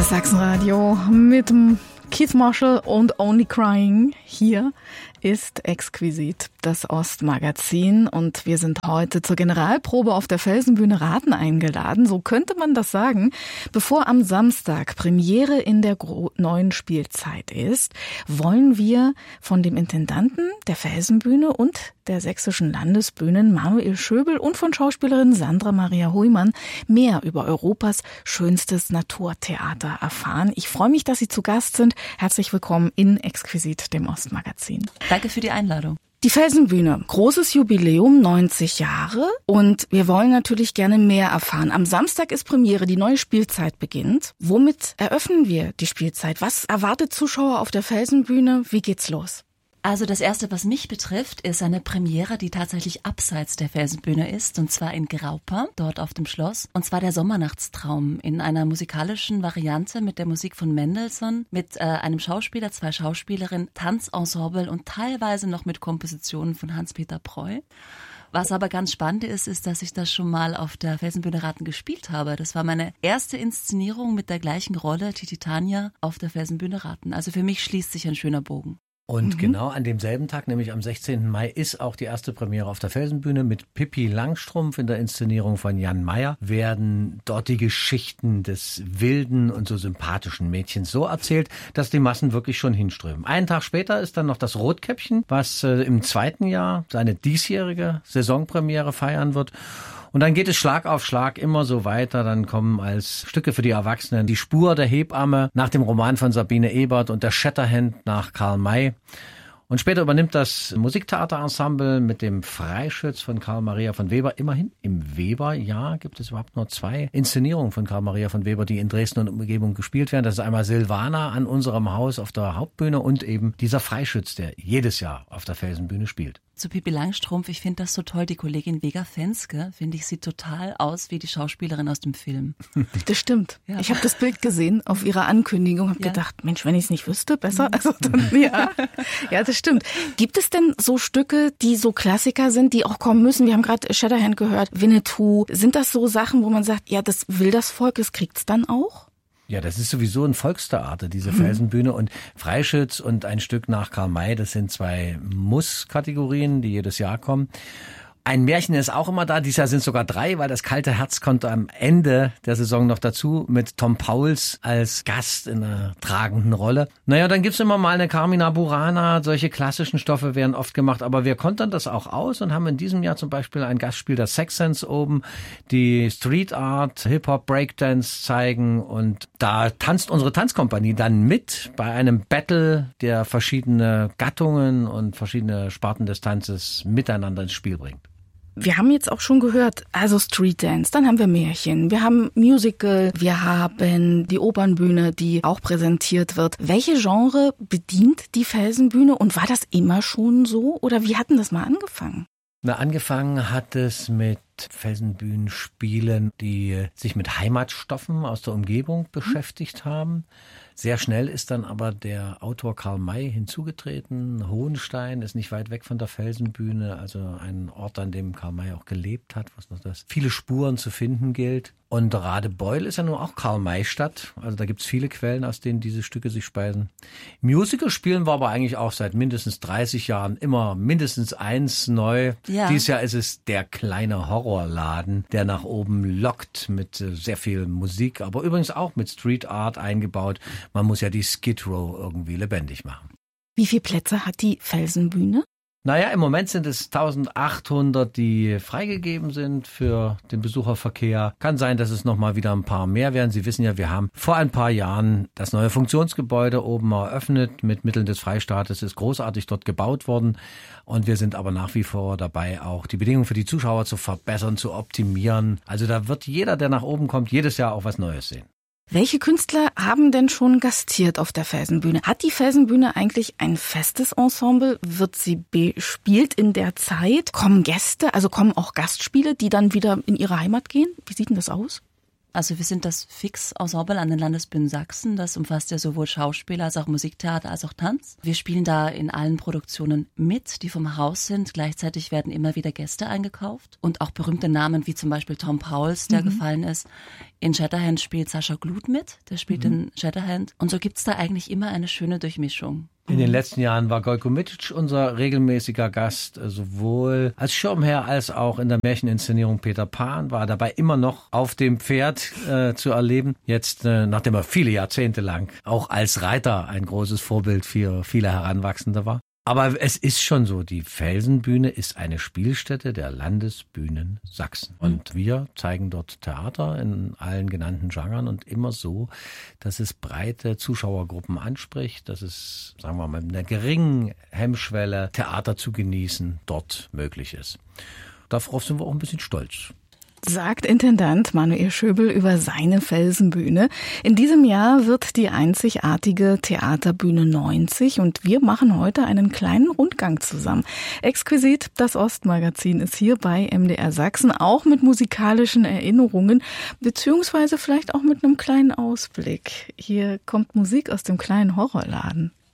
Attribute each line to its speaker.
Speaker 1: Das Sachsenradio mit Keith Marshall und Only Crying. Hier ist Exquisit, das Ostmagazin, und wir sind heute zur Generalprobe auf der Felsenbühne Rathen eingeladen, so könnte man das sagen, bevor am Samstag Premiere in der neuen Spielzeit ist, wollen wir von dem Intendanten der Felsenbühne und der Sächsischen Landesbühnen Manuel Schöbel und von Schauspielerin Sandra Maria Huimann mehr über Europas schönstes Naturtheater erfahren. Ich freue mich, dass Sie zu Gast sind. Herzlich willkommen in Exquisit, dem Ostmagazin.
Speaker 2: Danke für die Einladung.
Speaker 1: Die Felsenbühne, großes Jubiläum, 90 Jahre, und wir wollen natürlich gerne mehr erfahren. Am Samstag ist Premiere, die neue Spielzeit beginnt. Womit eröffnen wir die Spielzeit? Was erwartet Zuschauer auf der Felsenbühne? Wie geht's los?
Speaker 2: Also das Erste, was mich betrifft, ist eine Premiere, die tatsächlich abseits der Felsenbühne ist, und zwar in Graupa, dort auf dem Schloss. Und zwar der Sommernachtstraum in einer musikalischen Variante mit der Musik von Mendelssohn, mit einem Schauspieler, 2 Schauspielerinnen, Tanzensemble und teilweise noch mit Kompositionen von Hans-Peter Preu. Was aber ganz spannend ist, dass ich das schon mal auf der Felsenbühne Rathen gespielt habe. Das war meine erste Inszenierung mit der gleichen Rolle, Titania, auf der Felsenbühne Rathen. Also für mich schließt sich ein schöner Bogen.
Speaker 3: Und genau an demselben Tag, nämlich am 16. Mai, ist auch die erste Premiere auf der Felsenbühne mit Pippi Langstrumpf in der Inszenierung von Jan Mayer. Werden dort die Geschichten des wilden und so sympathischen Mädchens so erzählt, dass die Massen wirklich schon hinströmen. Einen Tag später ist dann noch das Rotkäppchen, was im 2. Jahr seine diesjährige Saisonpremiere feiern wird. Und dann geht es Schlag auf Schlag immer so weiter. Dann kommen als Stücke für die Erwachsenen die Spur der Hebamme nach dem Roman von Sabine Ebert und der Shatterhand nach Karl May. Und später übernimmt das Musiktheaterensemble mit dem Freischütz von Karl Maria von Weber. Immerhin im Weberjahr gibt es überhaupt nur 2 Inszenierungen von Karl Maria von Weber, die in Dresden und Umgebung gespielt werden. Das ist einmal Silvana an unserem Haus auf der Hauptbühne und eben dieser Freischütz, der jedes Jahr auf der Felsenbühne spielt.
Speaker 2: Zu Pippi Langstrumpf, ich finde das so toll, die Kollegin Vega Fenske, finde ich, sieht total aus wie die Schauspielerin aus dem Film.
Speaker 1: Das stimmt. Ja. Ich habe das Bild gesehen auf ihrer Ankündigung, habe gedacht, Mensch, wenn ich es nicht wüsste, besser. Also dann, ja, das stimmt. Gibt es denn so Stücke, die so Klassiker sind, die auch kommen müssen? Wir haben gerade Shatterhand gehört, Winnetou. Sind das so Sachen, wo man sagt, ja, das will das Volk, das kriegt's dann auch?
Speaker 3: Ja, das ist sowieso ein Volkstheater, diese Felsenbühne, und Freischütz und ein Stück nach Karl May, das sind 2 Muss-Kategorien, die jedes Jahr kommen. Ein Märchen ist auch immer da, dieses Jahr sind sogar 3, weil das kalte Herz kommt am Ende der Saison noch dazu mit Tom Pauls als Gast in einer tragenden Rolle. Naja, dann gibt's immer mal eine Carmina Burana, solche klassischen Stoffe werden oft gemacht, aber wir kontern das auch aus und haben in diesem Jahr zum Beispiel ein Gastspiel der Sex Sense oben, die Street Art, Hip-Hop, Breakdance zeigen, und da tanzt unsere Tanzkompanie dann mit bei einem Battle, der verschiedene Gattungen und verschiedene Sparten des Tanzes miteinander ins Spiel bringt.
Speaker 1: Wir haben jetzt auch schon gehört, also Street Dance, dann haben wir Märchen, wir haben Musical, wir haben die Opernbühne, die auch präsentiert wird. Welche Genre bedient die Felsenbühne, und war das immer schon so, oder wie hat denn das mal angefangen?
Speaker 3: Na, angefangen hat es mit Felsenbühnenspielen, die sich mit Heimatstoffen aus der Umgebung beschäftigt haben. Sehr schnell ist dann aber der Autor Karl May hinzugetreten. Hohenstein ist nicht weit weg von der Felsenbühne, also ein Ort, an dem Karl May auch gelebt hat, was noch das viele Spuren zu finden gilt. Und Radebeul ist ja nun auch Karl-May-Stadt. Also da gibt's viele Quellen, aus denen diese Stücke sich speisen. Musical spielen wir aber eigentlich auch seit mindestens 30 Jahren immer mindestens eins neu. Ja. Dieses Jahr ist es der kleine Horrorladen, der nach oben lockt mit sehr viel Musik, aber übrigens auch mit Street Art eingebaut. Man muss ja die Skid Row irgendwie lebendig machen.
Speaker 1: Wie viele Plätze hat die Felsenbühne?
Speaker 3: Naja, im Moment sind es 1800, die freigegeben sind für den Besucherverkehr. Kann sein, dass es nochmal wieder ein paar mehr werden. Sie wissen ja, wir haben vor ein paar Jahren das neue Funktionsgebäude oben eröffnet. Mit Mitteln des Freistaates ist großartig dort gebaut worden. Und wir sind aber nach wie vor dabei, auch die Bedingungen für die Zuschauer zu verbessern, zu optimieren. Also da wird jeder, der nach oben kommt, jedes Jahr auch was Neues sehen.
Speaker 1: Welche Künstler haben denn schon gastiert auf der Felsenbühne? Hat die Felsenbühne eigentlich ein festes Ensemble? Wird sie bespielt in der Zeit? Kommen Gäste, also kommen auch Gastspiele, die dann wieder in ihre Heimat gehen? Wie sieht denn das aus?
Speaker 2: Also wir sind das Fix-Ensemble an den Landesbühnen Sachsen. Das umfasst ja sowohl Schauspiel als auch Musiktheater als auch Tanz. Wir spielen da in allen Produktionen mit, die vom Haus sind. Gleichzeitig werden immer wieder Gäste eingekauft und auch berühmte Namen wie zum Beispiel Tom Pauls, der gefallen ist. In Shatterhand spielt Sascha Gluth mit, der spielt in Shatterhand. Und so gibt's da eigentlich immer eine schöne Durchmischung.
Speaker 3: In den letzten Jahren war Gojko Mitic unser regelmäßiger Gast, sowohl als Schirmherr als auch in der Märcheninszenierung Peter Pan, war dabei immer noch auf dem Pferd zu erleben. Jetzt, nachdem er viele Jahrzehnte lang auch als Reiter ein großes Vorbild für viele Heranwachsende war. Aber es ist schon so, die Felsenbühne ist eine Spielstätte der Landesbühnen Sachsen. Und wir zeigen dort Theater in allen genannten Genren und immer so, dass es breite Zuschauergruppen anspricht, dass es, sagen wir mal, mit einer geringen Hemmschwelle Theater zu genießen dort möglich ist. Darauf sind wir auch ein bisschen stolz.
Speaker 1: Sagt Intendant Manuel Schöbel über seine Felsenbühne. In diesem Jahr wird die einzigartige Theaterbühne 90 und wir machen heute einen kleinen Rundgang zusammen. Exquisit, das Ostmagazin ist hier bei MDR Sachsen, auch mit musikalischen Erinnerungen, beziehungsweise vielleicht auch mit einem kleinen Ausblick. Hier kommt Musik aus dem kleinen Horrorladen.